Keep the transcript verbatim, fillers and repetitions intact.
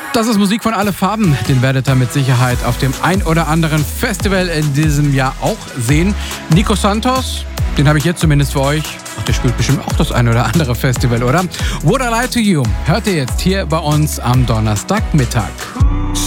Das ist Musik von Alle Farben. Den werdet ihr mit Sicherheit auf dem ein oder anderen Festival in diesem Jahr auch sehen. Nico Santos, den habe ich jetzt zumindest für euch. Ach, der spielt bestimmt auch das ein oder andere Festival, oder? Would I Lie to You hört ihr jetzt hier bei uns am Donnerstagmittag.